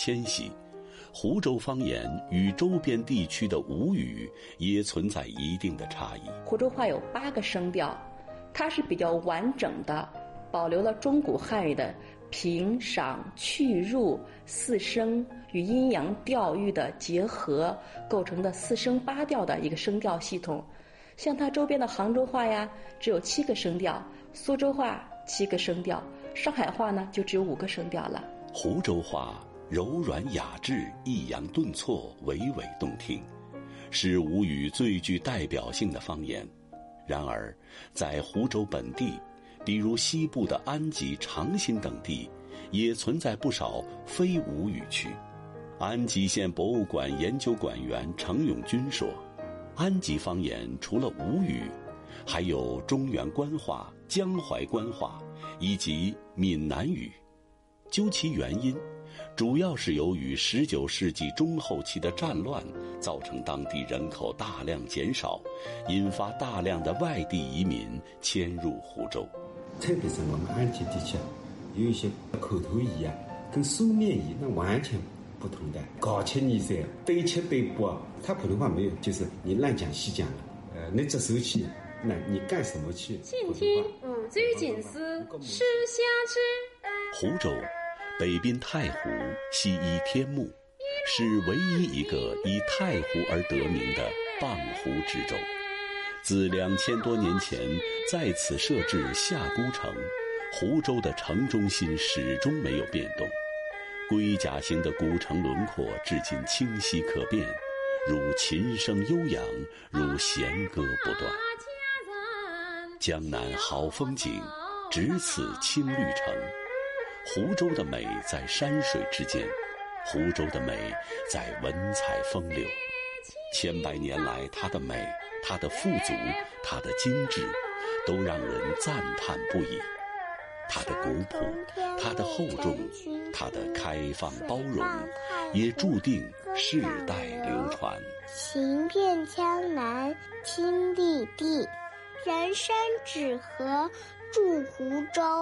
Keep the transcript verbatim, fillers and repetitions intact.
迁徙，湖州方言与周边地区的吴语也存在一定的差异。 湖州话有八个声调，它是比较完整的，保留了中古汉语的平、赏、去、入四声与阴阳调域的结合构成的四声八调的一个声调系统。像它周边的杭州话呀，只有七个声调；苏州话七个声调；上海话呢，就只有五个声调了。 湖州话柔软雅致，抑扬顿挫，娓娓动听，是吴语最具代表性的方言。然而，在湖州本地，比如西部的安吉、长兴等地，也存在不少非吴语区。安吉县博物馆研究馆员程永军说，安吉方言除了吴语，还有中原官话、江淮官话以及闽南语。究其原因，主要是由于十九世纪中后期的战乱造成当地人口大量减少，引发大量的外地移民迁入湖州。 特别是我们安吉地区有一些口头语啊，跟书面语那完全不同的。搞吃你噻，对吃对不，他普通话没有，就是你乱讲细讲了。呃，你这手去，那你干什么去？ 请听五句警思，吃虾吃。 湖州北滨太湖，西依天目，是唯一一个以太湖而得名的傍湖之州。自两千多年前在此设置下孤城，湖州的城中心始终没有变动。龟甲形的古城轮廓至今清晰可辨，如琴声悠扬，如弦歌不断。江南好风景，只此青绿城。湖州的美在山水之间，湖州的美在文采风流。千百年来，它的美，它的富足，它的精致，都让人赞叹不已。它的古朴，它的厚重，它的开放包容，也注定世代流传。 行遍江南亲历地，人生只合住湖州。